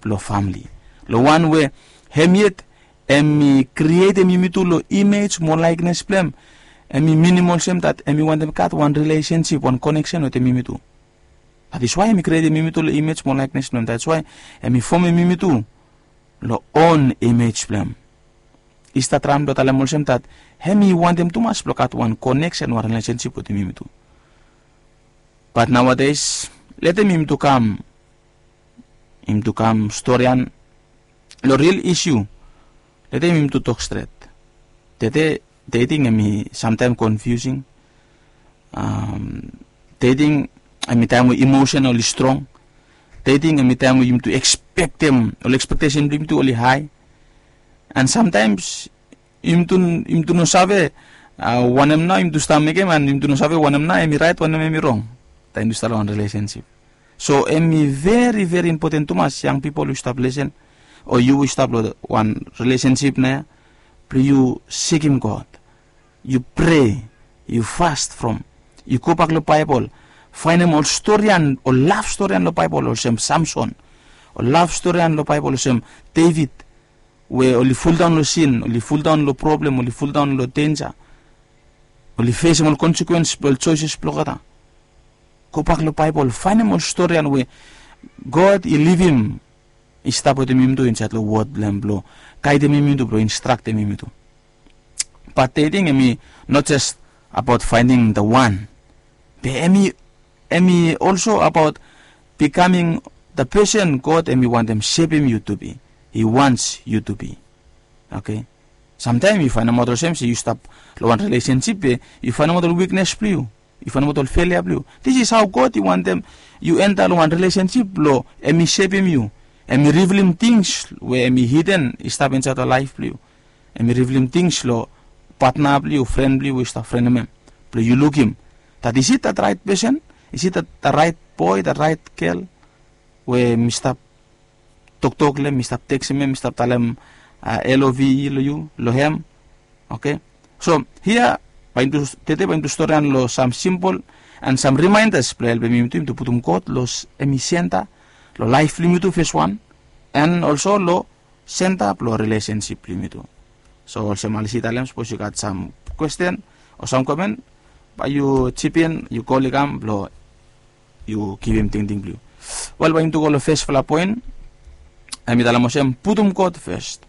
lo family. Lo one way hemiet emi create emi mitu lo image more likeness plem. Emi minimal sem that emi want them cut one relationship, one connection with emi mitu. That is why emi create emi mitu lo image more likeness plem. That's why emi form emi mitu lo own image plem. Ista tram do talamol sem that hemi want them too much block out one connection, one relationship with emi mitu. But nowadays, let him to come storyan the real issue. Let him to talk straight. Dating me sometimes confusing. Dating me time emotionally strong. Dating me time him to expect them, all expectation him to only high. And sometimes him to no sabe one em na him to stomach him and him to no sabe one em na em right one em wrong. Time to start one relationship. So very very important to us young people who start listen or you will start one relationship na you seek him God, you pray, you fast from, you go back to the Bible, find him all story and or love story and the Bible or some Samson or love story and the Bible or some David where only fall down the sin, only fall down the problem, only fall down the danger, only face all consequences, all choices blogada. Go back to the Bible, find him all story and where God he leave him. He stop with him to inside the word blame blow. Guide him to instruct him to. But dating me not just about finding the one. But also about becoming the person God want them shaping you to be. He wants you to be. Okay? Sometimes you find a model same you stop one relationship, you find a model weakness for you. You find a model failure for you. This is how God want them. You enter one relationship blow and me shaping you. And me revealing things where me hidden is stop inside the life blue. And me revealing things lo partner blue, friend blue, is the friend mem. You look him. That is it that right person? Is it the right boy, the right girl? Where me stop talk lem, me stop text him, me stop tell him LOV you, lo him. Okay? So here by into story and lo some simple and some reminders play me to put quote los emisienta. Lo life limit phase 1 and also lo set up lo relationship limit. So also Malaysia suppose you got some question or some comment, but you chip in, you call him lo you give him thing blue. Well, going to go lo first for point. I mean the putum code first.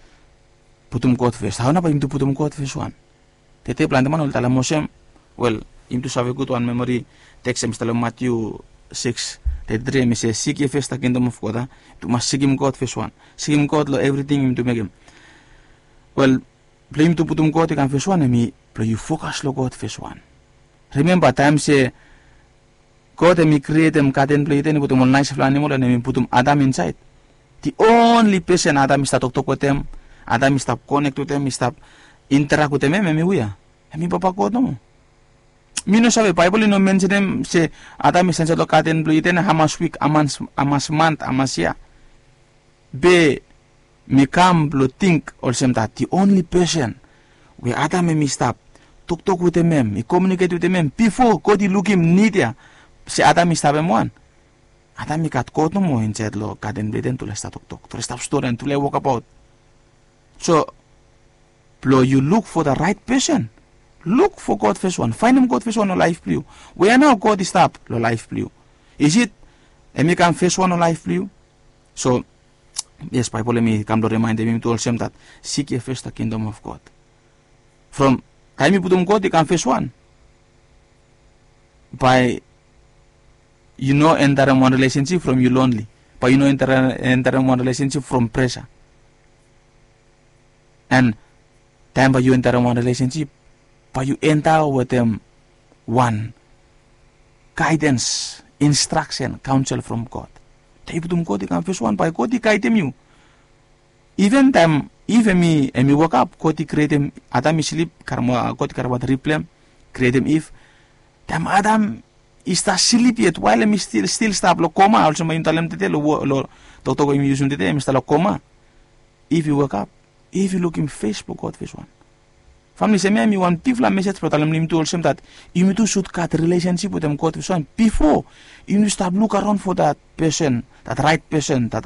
Putum code first. How na ba into putum code first 1? Tete plan man ul talamosem. Well, into save good one memory text Mr. Matthew 6. The dream is seek ye first the kingdom of God. To must seek him God first 1. Seek him God lo everything him to make him. Well, play him to put him God in first 1 and me play you focus lo God first 1. Remember time say God and me create them cut and play then put him on nice animal and me put him Adam inside. The only person Adam is talk with them, Adam is stop connect with them, is stop interact with them, me we are. And me papa God no. Mino sabi Bible no mention them say Adam is sense lo katen blue iten hamas week amas month amas year. Be me come lo think or some that the only person where Adam and me stop talk with them, me communicate with them before God look him need ya. Say Adam is stop him one. Adam me kat God no mo inside lo katen blue iten to let's talk to stop story and to let walk about. So you look for the right person. Look for God first 1. Find him God first 1 on life blue. Where now God is stop lo life blue. Is it me come first 1 on life blue? So yes, Bible me come to remind him to also that seek ye first the kingdom of God. From time you put on God, you come first 1. By enter in one relationship from you lonely. By enter in one relationship from pressure. And time by you enter in one relationship, but you enter with them one guidance, instruction, counsel from God. They put God the first 1 by God he guide them you. Even time even me wake up, God he create him Adam is sleep, karma God karma replay, create him Eve. Time Adam is the sleep yet while me still stop lo coma also may talem tete lo toto him use tete me lo coma. If you wake up, if you look in Facebook God first 1. Family say me one tifla message for talam nim to also that you need to should cut relationship with them God first 1 before you start look around for that person, that right person, that